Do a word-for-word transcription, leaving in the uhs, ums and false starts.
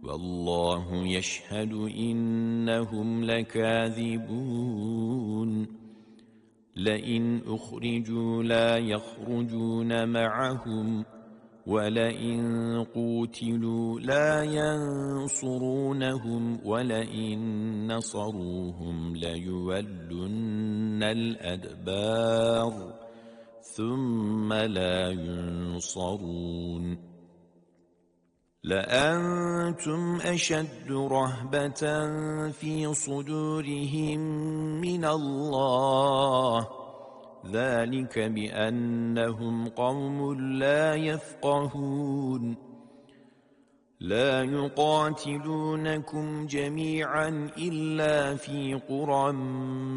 والله يشهد إنهم لكاذبون لئن أخرجوا لا يخرجون معهم ولئن قوتلوا لا ينصرونهم ولئن نصروهم ليولن الأدبار ثم لا ينصرون لأنتم أشد رهبة في صدورهم من الله ذلك بأنهم قوم لا يفقهون لا يقاتلونكم جميعا إلا في قرى